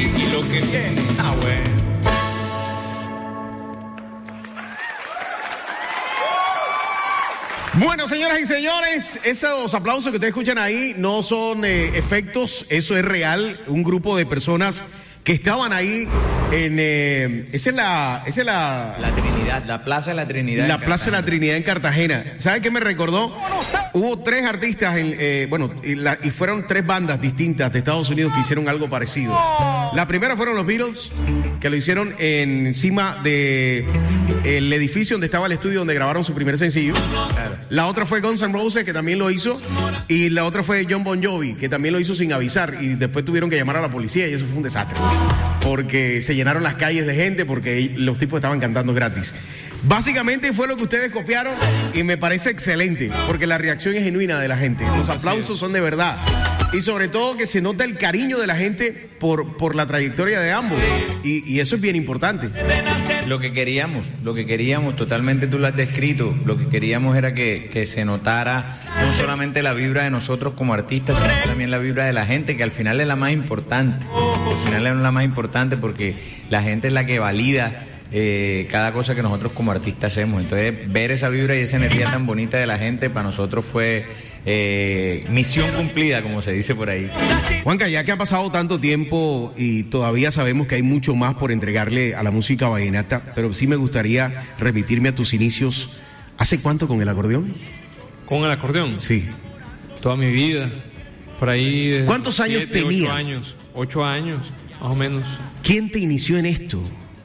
y lo que viene está bueno. Bueno, señoras y señores, esos aplausos que ustedes escuchan ahí no son efectos, eso es real. Un grupo de personas que estaban ahí en... esa es la Trinidad, la Plaza de la Trinidad. La Plaza de la Trinidad en Cartagena. ¿Sabe qué me recordó? Hubo 3 artistas, y fueron 3 bandas distintas de Estados Unidos que hicieron algo parecido. La primera fueron los Beatles, que lo hicieron encima de el edificio donde estaba el estudio donde grabaron su primer sencillo. Claro. La otra fue Guns N' Roses, que también lo hizo, y la otra fue John Bon Jovi, que también lo hizo sin avisar, y después tuvieron que llamar a la policía y eso fue un desastre, porque se llenaron las calles de gente porque los tipos estaban cantando gratis. Básicamente fue lo que ustedes copiaron y me parece excelente, porque la reacción es genuina de la gente. Los aplausos son de verdad. Y sobre todo que se nota el cariño de la gente por la trayectoria de ambos. Y eso es bien importante. Lo que queríamos, totalmente tú lo has descrito, lo que queríamos era que se notara no solamente la vibra de nosotros como artistas, sino también la vibra de la gente, que al final es la más importante. Al final es la más importante porque la gente es la que valida cada cosa que nosotros como artistas hacemos. Entonces, ver esa vibra y esa energía tan bonita de la gente para nosotros fue misión cumplida, como se dice por ahí. Juanca, ya que ha pasado tanto tiempo y todavía sabemos que hay mucho más por entregarle a la música vallenata, pero sí me gustaría remitirme a tus inicios. ¿Hace cuánto con el acordeón? ¿Con el acordeón? Sí. Toda mi vida. Por ahí. ¿Cuántos años tenías? 8 años. 8 años, más o menos. ¿Quién te inició en esto?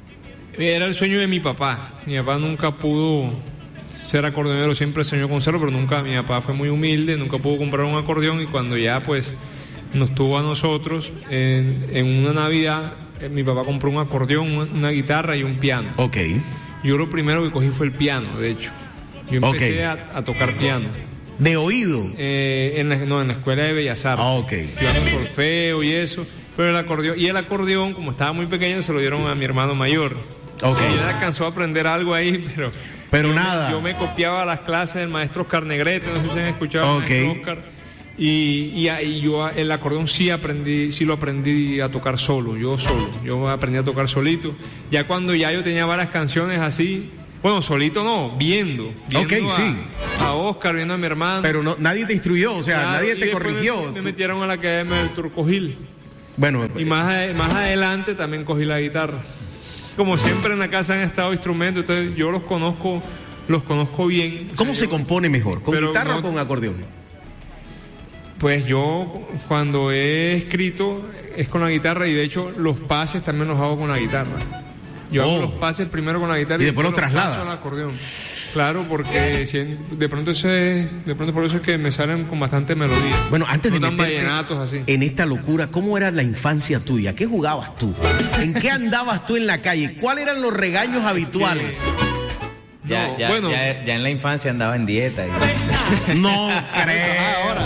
Era el sueño de mi papá. Mi papá nunca pudo ser acordeonero, siempre soñó con serlo, pero nunca, mi papá fue muy humilde, nunca pudo comprar un acordeón y cuando ya pues nos tuvo a nosotros, en una Navidad, mi papá compró un acordeón, una guitarra y un piano. Ok. Yo lo primero que cogí fue el piano, de hecho. Yo empecé a tocar piano. ¿De oído? En la Escuela de Bellas Artes. Ah, ok. Yo hago solfeo y eso, pero el acordeón, como estaba muy pequeño, se lo dieron a mi hermano mayor. Okay. Ella alcanzó a aprender algo ahí, pero nada. Yo me copiaba las clases del maestro Oscar Negrete, no sé si han escuchado al maestro Oscar. Y yo el acordeón sí lo aprendí a tocar solo. Yo aprendí a tocar solito. Ya cuando ya yo tenía varias canciones así, bueno, solito no, viendo a Oscar, viendo a mi hermano. Pero nadie te instruyó, o sea, nadie te corrigió. Me metieron a la academia del Turco Gil. Bueno, y más adelante también cogí la guitarra. Como siempre en la casa han estado instrumentos, entonces yo los conozco bien. ¿Cómo se compone mejor? ¿Con guitarra o con acordeón? Pues yo cuando he escrito es con la guitarra y de hecho los pases también los hago con la guitarra. Yo hago los pases primero con la guitarra y después los trasladas al acordeón. Claro, porque de pronto por eso es que me salen con bastante melodía. Bueno, antes de meterte así en esta locura, ¿cómo era la infancia tuya? ¿Qué jugabas tú? ¿En qué andabas tú en la calle? ¿Cuáles eran los regaños habituales? Ya en la infancia andaba en dieta. No creo.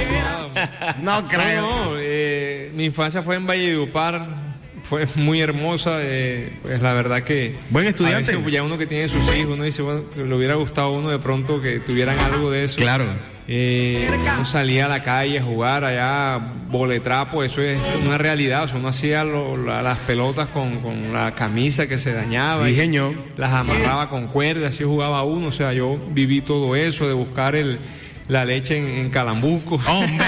No creo. Mi infancia fue en Valledupar. Fue muy hermosa, pues la verdad que... Buen estudiante. A veces ya uno que tiene sus hijos, uno dice, bueno, le hubiera gustado a uno de pronto que tuvieran algo de eso. Claro. Uno salía a la calle a jugar allá, boletrapo, eso es una realidad. O sea, uno hacía las pelotas con la camisa que se dañaba. Ingenio. Las amarraba con cuerdas, así jugaba uno. O sea, yo viví todo eso de buscar la leche en Calambuco. ¡Hombre!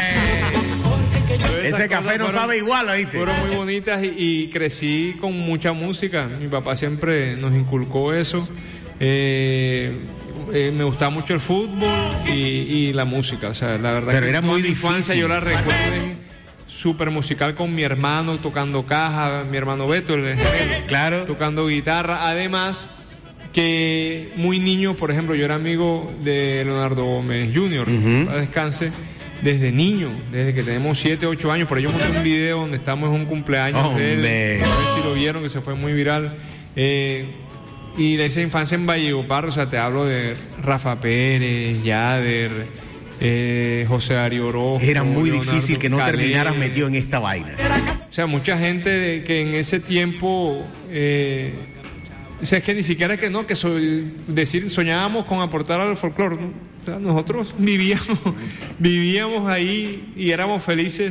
Ese café no sabe igual, ¿oíste? Fueron muy bonitas y crecí con mucha música. Mi papá siempre nos inculcó eso. Me gustaba mucho el fútbol y la música. O sea, la verdad. Pero era muy difícil. Infancia yo la recuerdo súper musical con mi hermano tocando caja, mi hermano Beto, claro, tocando guitarra. Además que muy niño, por ejemplo, yo era amigo de Leonardo Gómez Jr. Para descanse. Desde niño, desde que tenemos 7, 8 años, por ello monté un video donde estamos en un cumpleaños de él, a ver si lo vieron, que se fue muy viral, y de esa infancia en Valledupar, o sea, te hablo de Rafa Pérez, Yader, José Darío Orozco. Era muy difícil que no terminaras metido en esta vaina. O sea, mucha gente que en ese tiempo... o sea, es que ni siquiera soñábamos con aportar al folclore, ¿no? O sea, nosotros vivíamos ahí y éramos felices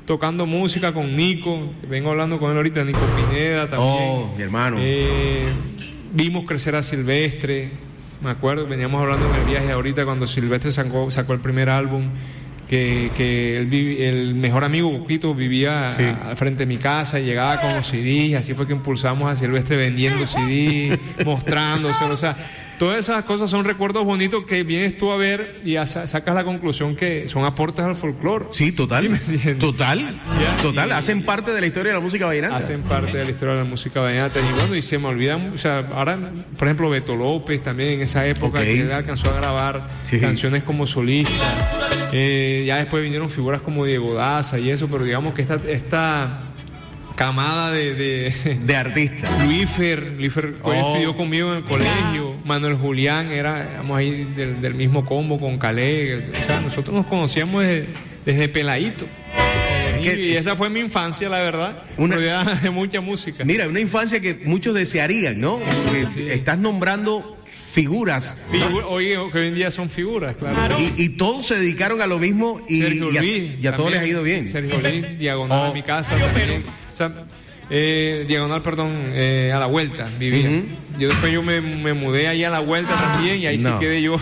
tocando música con Nico, vengo hablando con él ahorita, Nico Pineda también. Oh, mi hermano. Vimos crecer a Silvestre, me acuerdo, veníamos hablando en el viaje ahorita cuando Silvestre sacó el primer álbum, que el mejor amigo Boquito vivía al frente de mi casa y llegaba con los CDs, así fue que impulsamos a Silvestre vendiendo CDs, mostrándoselo, o sea, todas esas cosas son recuerdos bonitos que vienes tú a ver y sacas la conclusión que son aportes al folclore. Sí, total. ¿Sí me entiendes? Total. Hacen parte de la historia de la música vallenata. Hacen parte de la historia de la música vallenata. Y bueno, y se me olvidan, o sea, ahora, por ejemplo, Beto López también en esa época, que él alcanzó a grabar canciones como solista. Ya después vinieron figuras como Diego Daza y eso, pero digamos que esta camada de artistas. Luífer estudió conmigo en el colegio. Manuel Julián, éramos ahí del mismo combo con Calé. O sea, nosotros nos conocíamos desde peladito. Y esa fue mi infancia, la verdad, rodeada de mucha música. Mira, una infancia que muchos desearían, ¿no? Estás nombrando figuras. Oye, que hoy en día son figuras, claro. Y todos se dedicaron a lo mismo y a todos les ha ido bien. Sergio Luis, diagonal a mi casa también. O sea, diagonal, perdón, a la vuelta vivía. Yo después me mudé ahí a la vuelta también y ahí sí quedé yo.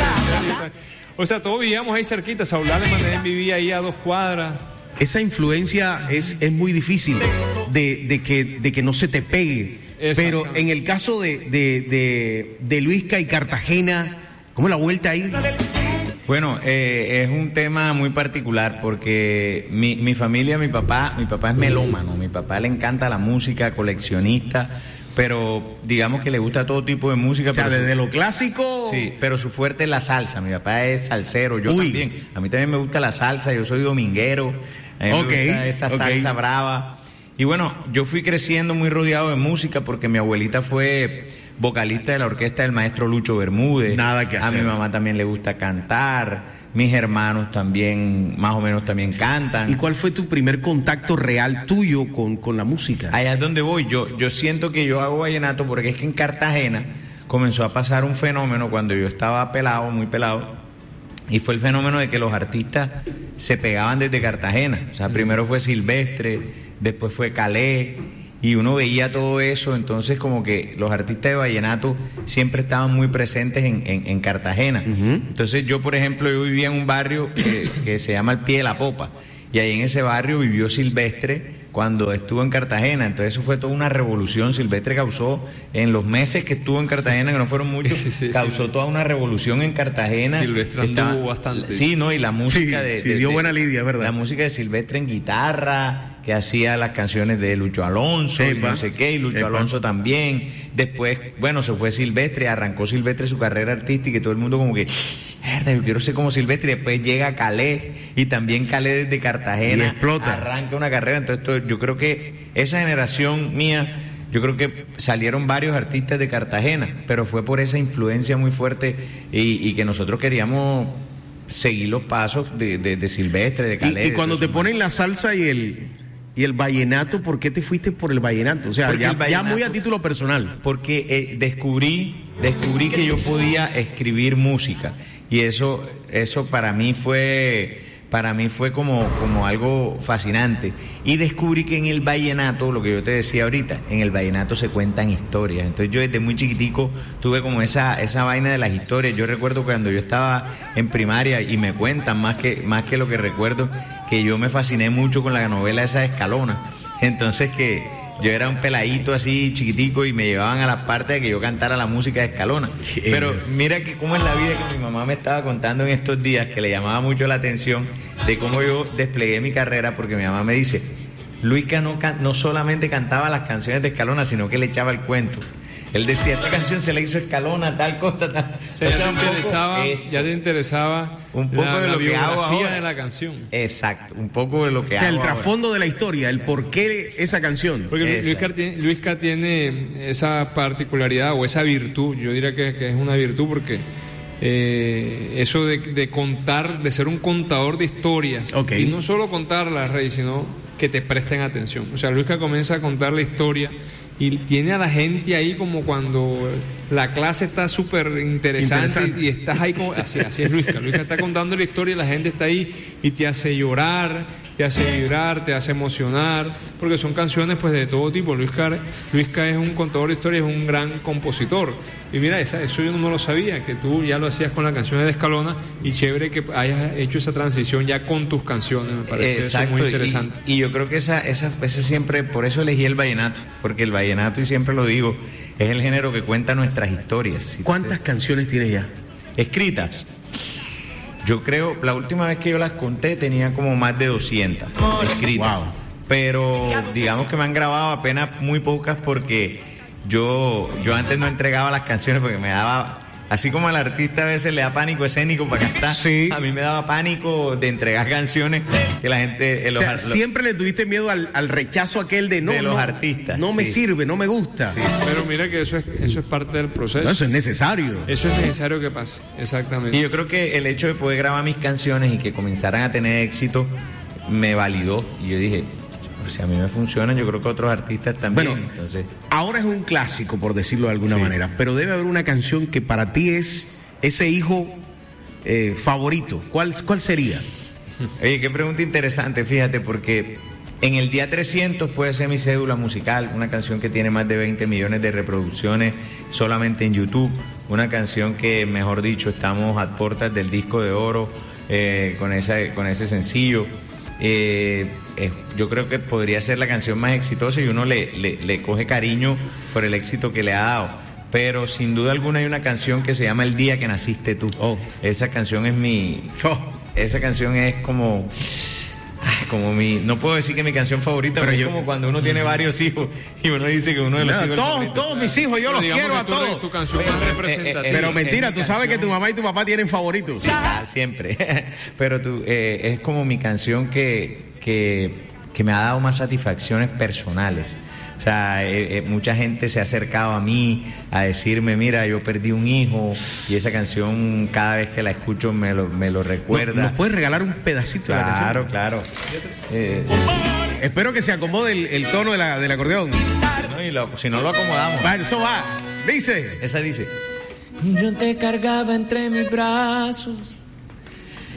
O sea, todos vivíamos ahí cerquita. Saúl Aleman vivía ahí a 2 cuadras. Esa influencia es muy difícil de que no se te pegue. Pero en el caso de Luisca y Cartagena, ¿cómo es la vuelta ahí? Bueno, es un tema muy particular porque mi familia, mi papá es melómano, mi papá le encanta la música, coleccionista, pero digamos que le gusta todo tipo de música. O sea, pero desde lo clásico. Sí, pero su fuerte es la salsa. Mi papá es salsero, yo también. A mí también me gusta la salsa, yo soy dominguero. A mí me gusta esa salsa brava. Y bueno, yo fui creciendo muy rodeado de música porque mi abuelita fue vocalista de la orquesta del maestro Lucho Bermúdez. Nada que hacer. A mi mamá también le gusta cantar. Mis hermanos también, más o menos, también cantan. ¿Y cuál fue tu primer contacto real tuyo con la música? Allá es donde voy. Yo siento que yo hago vallenato porque es que en Cartagena comenzó a pasar un fenómeno cuando yo estaba pelado, muy pelado, y fue el fenómeno de que los artistas se pegaban desde Cartagena. O sea, primero fue Silvestre, después fue Calé, y uno veía todo eso. Entonces como que los artistas de vallenato siempre estaban muy presentes en Cartagena. Entonces yo, por ejemplo, yo vivía en un barrio que se llama El Pie de la Popa, y ahí en ese barrio vivió Silvestre cuando estuvo en Cartagena. Entonces eso fue toda una revolución. Silvestre causó, en los meses que estuvo en Cartagena, que no fueron muchos, causó toda una revolución en Cartagena. Silvestre anduvo bastante. Sí, ¿no? Y la música dio buena lidia, ¿verdad? La música de Silvestre en guitarra, que hacía las canciones de Lucho Alonso, y no sé qué, y Lucho Alonso también. Después, bueno, se fue Silvestre, arrancó Silvestre su carrera artística y todo el mundo como que, yo quiero ser como Silvestre. Y después llega Calé, y también Calé desde Cartagena y explota, arranca una carrera. Entonces yo creo que esa generación mía, yo creo que salieron varios artistas de Cartagena, pero fue por esa influencia muy fuerte y que nosotros queríamos seguir los pasos de Silvestre, de Calé. Y cuando te ponen la salsa y el vallenato, ¿por qué te fuiste por el vallenato? O sea, ya muy a título personal. Porque descubrí que yo podía escribir música, y eso para mí fue como algo fascinante. Y descubrí que en el vallenato, lo que yo te decía ahorita, en el vallenato se cuentan historias. Entonces yo desde muy chiquitico tuve como esa vaina de las historias. Yo recuerdo cuando yo estaba en primaria, y me cuentan más que lo que recuerdo, que yo me fasciné mucho con la novela esa de Escalona. Entonces que yo era un peladito así chiquitico y me llevaban a la parte de que yo cantara la música de Escalona. Pero mira que cómo es la vida, que mi mamá me estaba contando en estos días, que le llamaba mucho la atención de cómo yo desplegué mi carrera, porque mi mamá me dice, Luisca no solamente cantaba las canciones de Escalona, sino que le echaba el cuento. Él decía, esta canción se la hizo Escalona, tal cosa, tal. O sea, ya te interesaba un poco de lo que hago ahora de la canción. Exacto, un poco de lo que hago. O sea, el trasfondo de la historia, el por qué esa canción. Porque Luisca tiene esa particularidad o esa virtud, yo diría que es una virtud, porque eso de contar, de ser un contador de historias, y no solo contarlas, Rey, sino que te presten atención. O sea, Luisca comienza a contar la historia y tiene a la gente ahí como cuando la clase está súper interesante y estás ahí como, así es Luisca está contando la historia y la gente está ahí y te hace llorar te hace vibrar, te hace emocionar, porque son canciones pues de todo tipo. Luisca es un contador de historias, es un gran compositor. Y mira, eso yo no lo sabía, que tú ya lo hacías con las canciones de Escalona, y chévere que hayas hecho esa transición ya con tus canciones, me parece. Exacto, eso muy interesante. Y yo creo que esa siempre, por eso elegí el vallenato, porque el vallenato, y siempre lo digo, es el género que cuenta nuestras historias. ¿Cuántas canciones tienes ya escritas? Yo creo, la última vez que yo las conté tenía como más de 200 escritas. Wow. Pero digamos que me han grabado apenas muy pocas, porque yo antes no entregaba las canciones porque me daba, así como al artista a veces le da pánico escénico para cantar, sí. A mí me daba pánico de entregar canciones que la gente... siempre le tuviste miedo al rechazo aquel de los artistas. No me sirve, no me gusta. Sí. Pero mira que eso es parte del proceso. No, eso es necesario. Eso es necesario que pase, exactamente. Y yo creo que el hecho de poder grabar mis canciones y que comenzaran a tener éxito me validó. Y yo dije, si a mí me funcionan, yo creo que otros artistas también. Bueno, entonces, ahora es un clásico, por decirlo de alguna manera, pero debe haber una canción que para ti es ese hijo favorito. ¿Cuál sería? Oye, qué pregunta interesante, fíjate, porque en el día 300 puede ser mi cédula musical, una canción que tiene más de 20 millones de reproducciones solamente en YouTube, una canción que, mejor dicho, estamos a puertas del disco de oro con ese sencillo. Yo creo que podría ser la canción más exitosa, y uno le coge cariño por el éxito que le ha dado. Pero sin duda alguna hay una canción que se llama El Día que Naciste Tú. Esa canción es esa canción es como mi, no puedo decir que mi canción favorita, pero es como cuando uno tiene varios hijos y uno dice que uno de los hijos... Todos mis hijos, yo los quiero a todos. Tu canción más representativa. Pero mentira, tú sabes que tu mamá y tu papá tienen favoritos. Siempre. Pero es como mi canción que me ha dado más satisfacciones personales. O sea, mucha gente se ha acercado a mí a decirme, mira, yo perdí un hijo, y esa canción cada vez que la escucho me lo recuerda. ¿Nos puedes regalar un pedacito de la canción? Claro. Espero que se acomode el tono del acordeón. No, si no lo acomodamos. Va, eso va. Dice. Esa dice: yo te cargaba entre mis brazos